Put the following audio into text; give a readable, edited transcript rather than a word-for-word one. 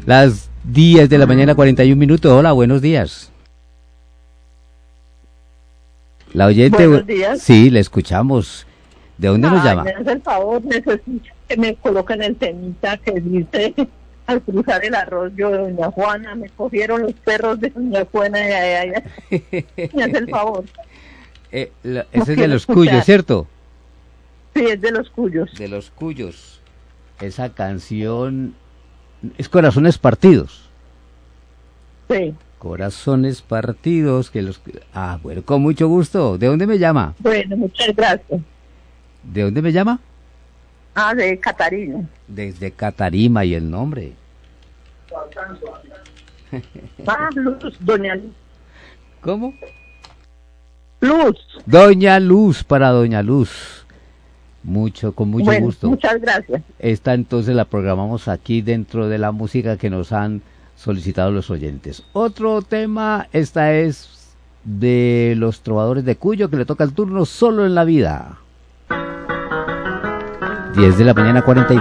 Las 10 de la mañana, 41 minutos. Hola, buenos días. La oyente. Buenos días. Sí, le escuchamos. ¿De dónde nos llama? Me hace el favor, necesito que me coloquen el temita que dice, al cruzar el arroyo de Doña Juana, me cogieron los perros de Doña Juana. Me hace el favor. Ese es de los Cuyos, ¿cierto? Sí, es de los Cuyos. De los Cuyos. Esa canción es Corazones Partidos. Sí. Corazones Partidos, que los... Ah, bueno, con mucho gusto. ¿De dónde me llama? Bueno, muchas gracias. ¿De dónde me llama? De Catarina. Desde Catarima, ¿y el nombre? Luz, Doña Luz. ¿Cómo? Luz. Doña Luz, para Doña Luz. Con mucho gusto. Muchas gracias. Esta entonces la programamos aquí dentro de la música que nos han solicitado los oyentes. Otro tema, esta es de los Trovadores de Cuyo, que le toca el turno Solo en la Vida. 10 de la mañana, 42.